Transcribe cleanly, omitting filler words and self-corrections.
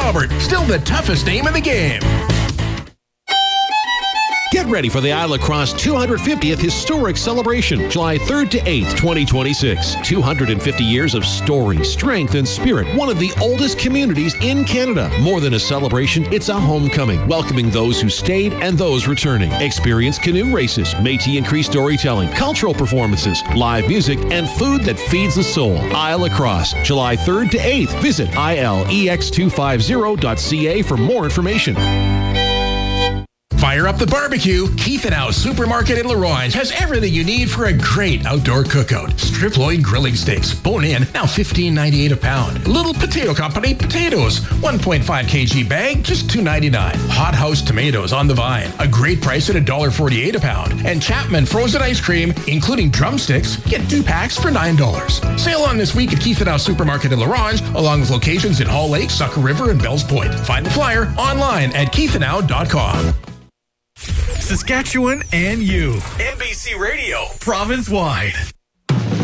Robert, still the toughest name in the game. Get ready for the Isle La Crosse 250th Historic Celebration, July 3rd to 8th, 2026. 250 years of story, strength, and spirit. One of the oldest communities in Canada. More than a celebration, it's a homecoming, welcoming those who stayed and those returning. Experience canoe races, Métis and Cree storytelling, cultural performances, live music, and food that feeds the soul. Isle La Crosse, July 3rd to 8th. Visit ilex250.ca for more information. Fire up the barbecue. Keith and House Supermarket in Laurent has everything you need for a great outdoor cookout. Strip loin grilling steaks, bone in, now $15.98 a pound. Little Potato Company potatoes, 1.5 kg bag, just $2.99. Hot House tomatoes on the vine, a great price at $1.48 a pound. And Chapman frozen ice cream, including drumsticks, get 2 packs for $9. Sale on this week at Keith and House Supermarket in Laurent, along with locations in Hall Lake, Sucker River, and Bells Point. Find the flyer online at keithandhow.com. Saskatchewan and you. NBC Radio, province-wide.